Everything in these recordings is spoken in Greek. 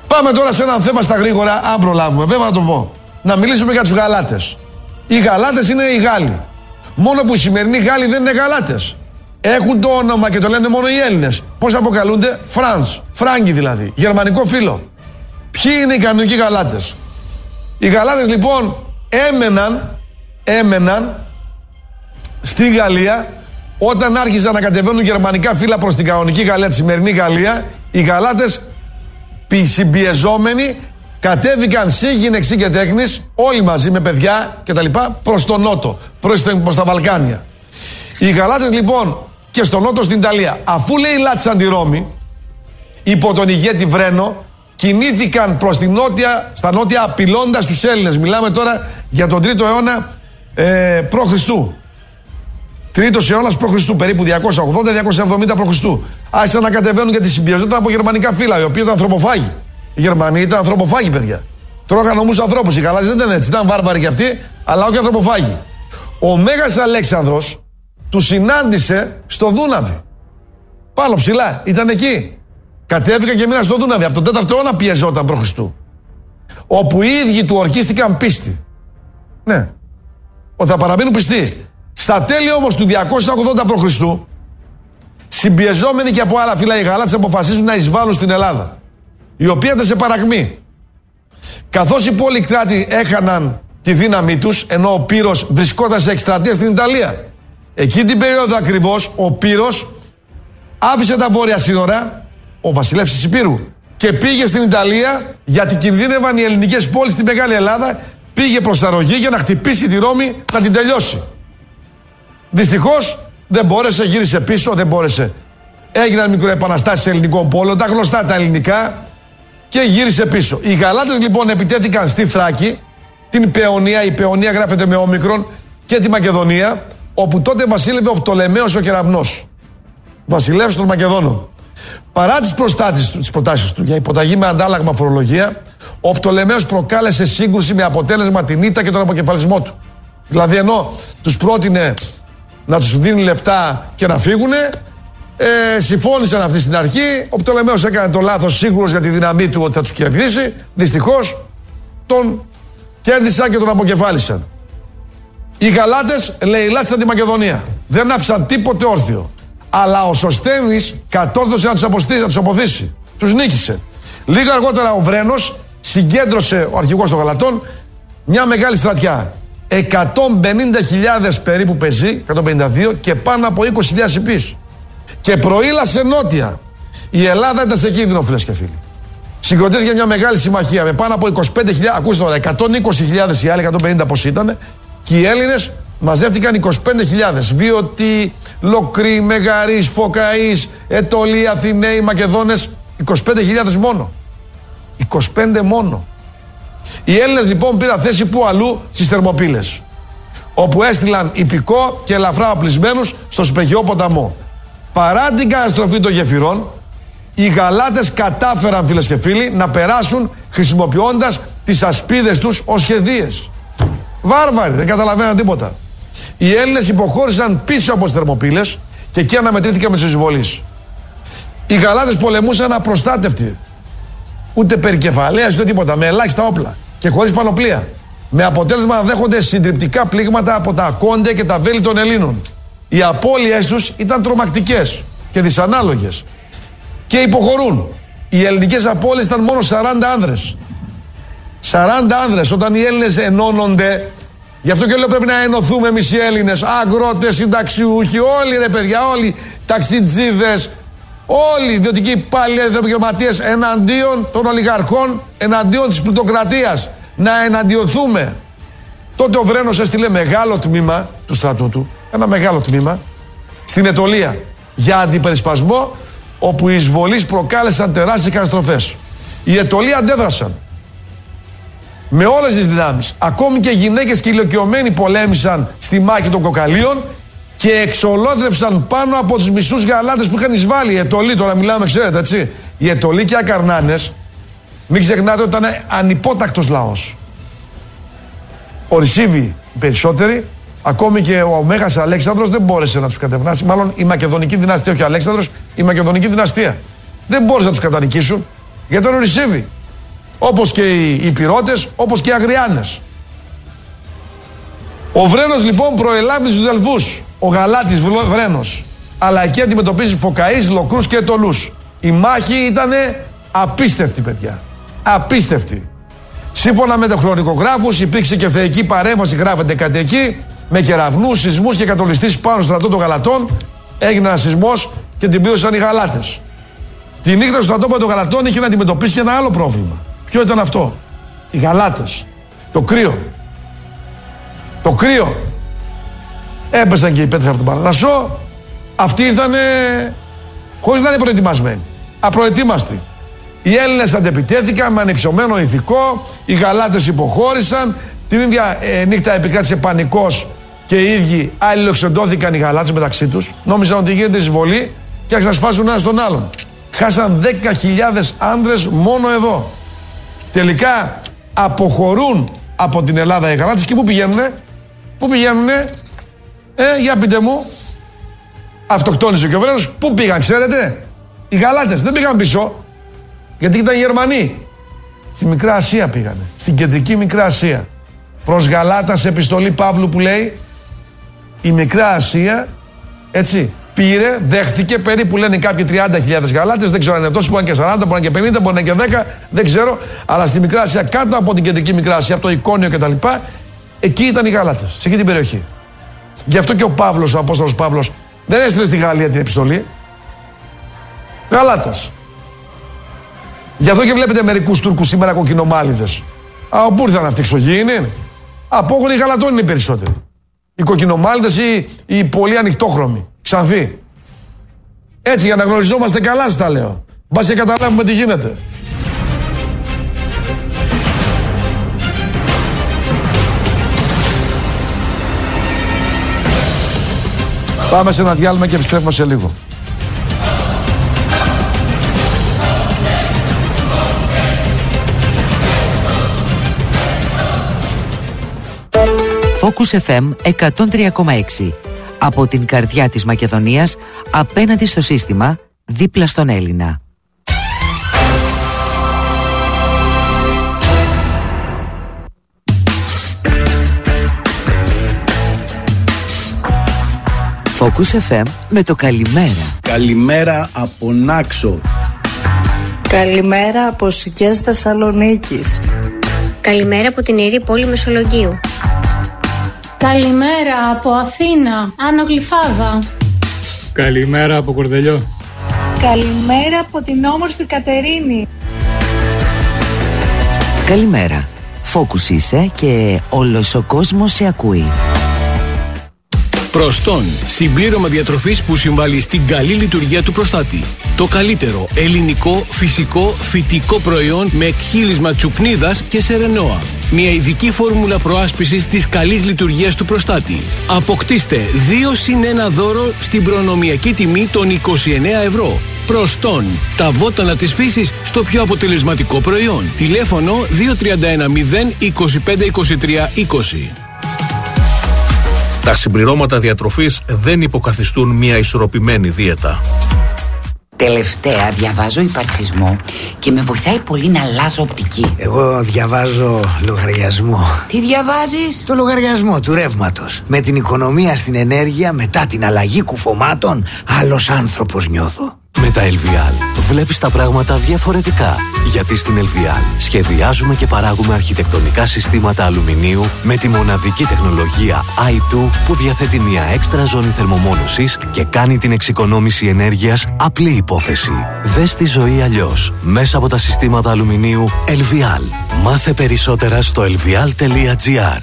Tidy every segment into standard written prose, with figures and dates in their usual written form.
Πάμε τώρα σε ένα θέμα στα γρήγορα, αν προλάβουμε. Βέβαια να το πω. Να μιλήσουμε για τους Γαλάτες. Οι Γαλάτες είναι οι Γάλλοι. Μόνο που οι σημερινοί Γάλλοι δεν είναι Γαλάτες. Έχουν το όνομα και το λένε μόνο οι Έλληνες. Πώς αποκαλούνται? Φράγκοι δηλαδή. Γερμανικό φύλο. Ποιοι είναι οι κανονικοί Γαλάτες? Οι Γαλάτες λοιπόν έμεναν στη Γαλλία όταν άρχισαν να κατεβαίνουν γερμανικά φύλλα προς την κανονική Γαλλία, τη σημερινή Γαλλία. Οι Γαλάτες συμπιεζόμενοι κατέβηκαν σύγγινε και τέχνης, όλοι μαζί με παιδιά κτλ. Προς τον νότο, προς τα Βαλκάνια. Οι Γαλάτες λοιπόν και στον νότο στην Ιταλία, αφού λέει λάτισαν τη Ρώμη υπό τον ηγέτη Βρένο, κινήθηκαν προς την νότια, στα νότια απειλώντας τους Έλληνες. Μιλάμε τώρα για τον 3ο αιώνα π.Χ. 3ος αιώνας π.Χ. περίπου 280-270 π.Χ. Άρχισαν να κατεβαίνουν γιατί συμπιεζόταν από γερμανικά φύλλα, οι οποίοι ήταν ανθρωποφάγοι. Οι Γερμανοί ήταν ανθρωποφάγοι, παιδιά. Τρώγαν ομούς ανθρώπους. Οι Γαλάτες δεν ήταν έτσι. Ήταν βάρβαροι κι αυτοί, αλλά όχι ανθρωποφάγοι. Ο Μέγας Αλέξανδρος του συνάντησε στο Δούναβι. Πάνω ψηλά. Ήταν εκεί. Κατέβηκαν και μείναν στο Δούναβι. Από τον 4ο αιώνα πιεζόταν π.Χ. Όπου οι ίδιοι του ορκίστηκαν πίστη. Ναι. Ότι θα παραμείνουν πιστοί. Στα τέλη όμως του 280 π.Χ. συμπιεζόμενοι και από άλλα φύλλα οι Γαλάτες αποφασίζουν να εισβάλλουν στην Ελλάδα, η οποία ήταν σε παρακμή. Καθώς οι πολυκράτοι έχαναν τη δύναμή τους, ενώ ο Πύρος βρισκόταν σε εκστρατεία στην Ιταλία. Εκείνη την περίοδο ακριβώς ο Πύρος άφησε τα βόρεια σύνορα, ο βασιλεύς της Υπήρου, και πήγε στην Ιταλία γιατί κινδύνευαν οι ελληνικές πόλεις στη Μεγάλη Ελλάδα. Πήγε προς τα Ρογή για να χτυπήσει τη Ρώμη, να την τελειώσει. Δυστυχώς δεν μπόρεσε, γύρισε πίσω, δεν μπόρεσε. Έγιναν μικροεπαναστάσεις σε ελληνικών πόλων, τα γνωστά τα ελληνικά, και γύρισε πίσω. Οι Γαλάτες λοιπόν επιτέθηκαν στη Θράκη, την Παιωνία, η Παιωνία γράφεται με όμικρον, και τη Μακεδονία, όπου τότε βασίλευε ο Πτολεμαίος ο Κεραυνός, βασιλεύς των Μακεδόνων. Παρά τις προτάσεις του για υποταγή με αντάλλαγμα φορολογία, ο Πτολεμαίος προκάλεσε σύγκρουση με αποτέλεσμα την ήττα και τον αποκεφαλισμό του. Δηλαδή ενώ τους πρότεινε να τους δίνει λεφτά και να φύγουνε, συμφώνησαν αυτοί στην αρχή. Ο Πτολεμαίος έκανε το λάθος, σίγουρος για τη δύναμή του ότι θα τους κερδίσει. Δυστυχώς τον κέρδισαν και τον αποκεφάλισαν. Οι Γαλάτες λαιλάτισαν τη Μακεδονία. Δεν άφησαν τίποτε όρθιο. Αλλά ο Σωσθένης κατόρθωσε να τους αποθήσει. Τους νίκησε. Λίγο αργότερα ο Βρένος συγκέντρωσε, ο αρχηγός των Γαλατών, μια μεγάλη στρατιά. 150.000 περίπου πεζοί, 152, και πάνω από 20.000 υπείς. Και προήλασε νότια. Η Ελλάδα ήταν σε κίνδυνο, φίλες και φίλοι. Συγκροτήθηκε μια μεγάλη συμμαχία με πάνω από 25.000, ακούστε τώρα, 120.000 οι άλλοι, 150 πώς ήταν, και οι Έλληνες μαζεύτηκαν 25.000. Βίωτοι, Λοκροί, Μεγαρείς, Φωκαείς, Αιτωλοί, Αθηναίοι, Μακεδόνες, 25.000 μόνο. 25 μόνο. Οι Έλληνες λοιπόν πήραν θέση που αλλού, στις Θερμοπύλες, όπου έστειλαν ιππικό και ελαφρά οπλισμένους στο Σπεχιό ποταμό. Παρά την καταστροφή των γεφυρών, οι Γαλάτες κατάφεραν, φίλες και φίλοι, να περάσουν χρησιμοποιώντας τις ασπίδες τους ως σχεδίες. Βάρβαροι, δεν καταλαβαίναν τίποτα. Οι Έλληνες υποχώρησαν πίσω από τις Θερμοπύλες και εκεί αναμετρήθηκαν με τις εισβολείς. Οι Γαλάτες πολεμούσαν απροστάτευτοι. Ούτε περικεφαλαίας ούτε τίποτα, με ελάχιστα όπλα και χωρίς πανοπλία. Με αποτέλεσμα να δέχονται συντριπτικά πλήγματα από τα ακόντε και τα βέλη των Ελλήνων. Οι απώλειές τους ήταν τρομακτικές και δυσανάλογες. Και υποχωρούν. Οι ελληνικές απώλειες ήταν μόνο 40 άνδρες. 40 άνδρες, όταν οι Έλληνες ενώνονται. Γι' αυτό και λέω πρέπει να ενωθούμε εμείς οι Έλληνες. Αγρότες, συνταξιούχοι, όλοι ρε παιδιά, όλοι ταξιτζίδες. Όλοι οι ιδιωτικοί υπάλληλοι, επαγγελματίες εναντίον των ολιγαρχών, εναντίον της πλουτοκρατίας. Να εναντιωθούμε. Τότε ο Βρένος έστειλε μεγάλο τμήμα του στρατού του, ένα μεγάλο τμήμα, στην Αιτωλία για αντιπερισπασμό, όπου οι εισβολείς προκάλεσαν τεράστιες καταστροφές. Οι Αιτωλοί αντέδρασαν με όλες τις δυνάμεις. Ακόμη και γυναίκες και ηλικιωμένοι πολέμησαν στη μάχη των Κοκαλίων και εξολόθρευσαν πάνω από τους μισούς Γαλάτες που είχαν εισβάλει. Οι Αιτωλοί, τώρα μιλάμε, ξέρετε, έτσι. Οι Αιτωλοί και οι Ακαρνάνες, μην ξεχνάτε ότι ήταν ανυπότακτος λαός. Ορισίβοι οι περισσότεροι, ακόμη και ο Μέγας Αλέξανδρος δεν μπόρεσε να τους κατευνάσει. Μάλλον η Μακεδονική δυναστεία, όχι ο Αλέξανδρος, η Μακεδονική δυναστεία. Δεν μπόρεσε να τους κατανικήσουν, γιατί ήταν ορισίβοι. όπως και οι πυρώτες, όπως και οι αγριάνες. Ο Βρένος λοιπόν προελάβει τους Δελβούς, ο Γαλάτης Βρένος, αλλά εκεί αντιμετωπίζει Φωκαείς, Λοκρούς και Ετωλούς. Η μάχη ήταν απίστευτη, παιδιά. Απίστευτη. Σύμφωνα με τους χρονικογράφους υπήρξε και θεϊκή παρέμβαση, γράφεται κάτι εκεί, με κεραυνούς, σεισμούς και κατολιστήσεις πάνω στο στρατό των Γαλατών. Έγινε ένας σεισμός και την πλήρωσαν οι Γαλάτες. Τη νύχτα στο στρατόπεδο των Γαλατών είχε να αντιμετωπίσει και ένα άλλο πρόβλημα. Ποιο ήταν αυτό? Οι Γαλάτες. Το κρύο. Το κρύο. Έπεσαν και οι πέτρες από τον Παρνασσό. Αυτοί ήρθαν χωρίς να είναι προετοιμασμένοι. Απροετοίμαστοι. Οι Έλληνες αντεπιτέθηκαν με ανυψωμένο ηθικό. Οι Γαλάτες υποχώρησαν. Την ίδια νύχτα επικράτησε πανικός και οι ίδιοι αλληλοεξοντώθηκαν οι Γαλάτες μεταξύ τους. Νόμιζαν ότι γίνεται εισβολή και άρχισαν να σφάζουν ένα στον άλλον. Χάσαν 10.000 άντρες μόνο εδώ. Τελικά αποχωρούν από την Ελλάδα οι Γαλάτες και πού πηγαίνουνε? Πού πηγαίνουνε? Για πείτε μου. Αυτοκτόνησε και ο Βρένος. Πού πήγαν, ξέρετε? Οι Γαλάτες δεν πήγαν πίσω, γιατί ήταν Γερμανοί. Στη Μικρά Ασία πήγανε. Στην κεντρική Μικρά Ασία. Προς Γαλάτα σε επιστολή Παύλου που λέει, η Μικρά Ασία, έτσι, πήρε, δέχτηκε περίπου, λένε κάποιοι 30.000 Γαλάτες, δεν ξέρω αν είναι τόσο, μπορεί να είναι και 40, μπορεί να είναι και 50, μπορεί να είναι και 10, δεν ξέρω, αλλά στη Μικρά Ασία, κάτω από την κεντρική Μικρά Ασία, από το Ικόνιο κτλ., εκεί ήταν οι Γαλάτες, σε εκεί την περιοχή. Γι' αυτό και ο Παύλος, ο Απόστολος Παύλος, δεν έστειλε στη Γαλλία την επιστολή. Γαλάτας. Γι' αυτό και βλέπετε μερικούς Τούρκους σήμερα κοκκινομάλιδες. Πού ήρθαν αυτοί, εξωγήινοι? Απόγονοι Γαλατών είναι οι περισσότεροι. Οι κοκκινομάλιδες ή οι πολύ ανοιχτόχρωμοι. Ξανθοί. Έτσι, για να γνωριζόμαστε καλά, σας τα λέω. Μπας και καταλάβουμε τι γίνεται. Πάμε σε ένα διάλειμμα και επιστρέφουμε σε λίγο. Focus FM 103,6. Από την καρδιά της Μακεδονίας, απέναντι στο σύστημα, δίπλα στον Έλληνα. Focus FM με το καλημέρα. Καλημέρα από Νάξο. Καλημέρα από Σικές Θεσσαλονίκης. Καλημέρα από την ιερή πόλη Μεσολογγίου. Καλημέρα από Αθήνα, Άνω Γλυφάδα. Καλημέρα από Κορδελιό. Καλημέρα από την όμορφη Κατερίνη. Καλημέρα. Focus είσαι και όλος ο κόσμος σε ακούει. Προστόν, συμπλήρωμα διατροφής που συμβάλλει στην καλή λειτουργία του προστάτη. Το καλύτερο ελληνικό, φυσικό, φυτικό προϊόν με εκχύλισμα τσουκνίδας και σερενόα. Μια ειδική φόρμουλα προάσπισης της καλής λειτουργίας του προστάτη. Αποκτήστε 2+1 δώρο στην προνομιακή τιμή των 29 ευρώ. Προστόν, τα βότανα της φύσης στο πιο αποτελεσματικό προϊόν. Τηλέφωνο 2310 25 23 20. Τα συμπληρώματα διατροφής δεν υποκαθιστούν μια ισορροπημένη δίαιτα. Τελευταία διαβάζω υπαρξισμό και με βοηθάει πολύ να αλλάζω οπτική. Εγώ διαβάζω λογαριασμό. Τι διαβάζεις? Το λογαριασμό του ρεύματος. Με την οικονομία στην ενέργεια, μετά την αλλαγή κουφωμάτων, άλλος άνθρωπος νιώθω. Με τα LVL βλέπεις τα πράγματα διαφορετικά. Γιατί στην LVL σχεδιάζουμε και παράγουμε αρχιτεκτονικά συστήματα αλουμινίου με τη μοναδική τεχνολογία i2 που διαθέτει μια έξτρα ζώνη θερμομόνωσης και κάνει την εξοικονόμηση ενέργειας απλή υπόθεση. Δες τη ζωή αλλιώς μέσα από τα συστήματα αλουμινίου LVL. Μάθε περισσότερα στο lvl.gr.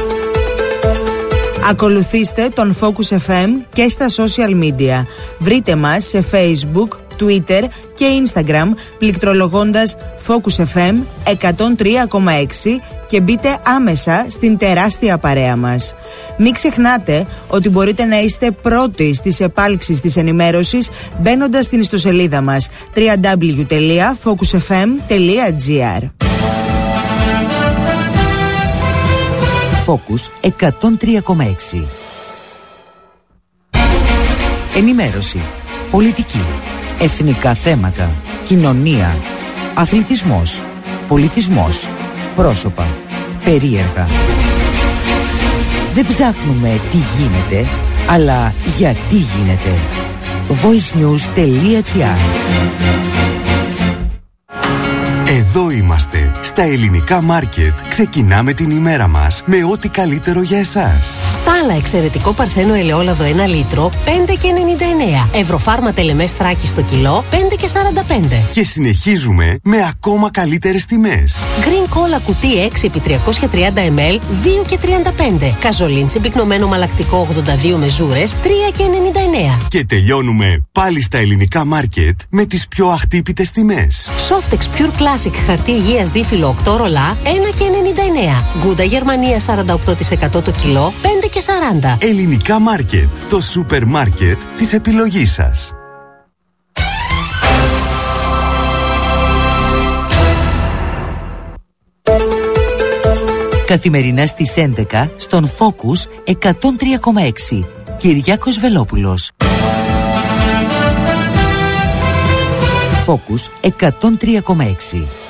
Ακολουθήστε τον Focus FM και στα social media. Βρείτε μας σε Facebook, Twitter και Instagram πληκτρολογώντας Focus FM 103,6 και μπείτε άμεσα στην τεράστια παρέα μας. Μην ξεχνάτε ότι μπορείτε να είστε πρώτοι στις επάλξεις της ενημέρωσης μπαίνοντας στην ιστοσελίδα μας www.focusfm.gr. Focus 103,6. Ενημέρωση, πολιτική, εθνικά θέματα, κοινωνία, αθλητισμός, Πολιτισμός. Πρόσωπα. Περίεργα. Δεν ψάχνουμε τι γίνεται, αλλά γιατί γίνεται. voicenews.gr. Εδώ είμαστε, στα ελληνικά μάρκετ. Ξεκινάμε την ημέρα μας με ό,τι καλύτερο για εσάς. Στάλα εξαιρετικό παρθένο ελαιόλαδο 1 λίτρο, 5,99. Ευρωφάρμα τελεμές Θράκη στο κιλό, 5,45. Και συνεχίζουμε με ακόμα καλύτερες τιμές. Green Cola κουτί 6x330 ml, 2,35. Καζολίν συμπυκνωμένο μαλακτικό 82 μεζούρες, 3,99. Και τελειώνουμε πάλι στα ελληνικά μάρκετ με τις πιο αχτύπητες τιμές. Softex Pure Classic χαρτί υγείας δίφυλλο 8 ρολά, 1,99. Γκούντα Γερμανία 48% το κιλό, 5,40. Ελληνικά μάρκετ, το σούπερ μάρκετ της επιλογής σας. Καθημερινά στις 11 στον Focus 103,6. Κυριάκος Βελόπουλος. Focus 103,6.